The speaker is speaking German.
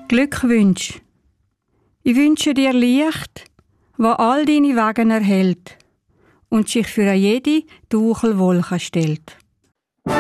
Glückwünsch. Ich wünsche dir Licht, wo all deine Wege erhält und sich für jede Duchelwolke stellt.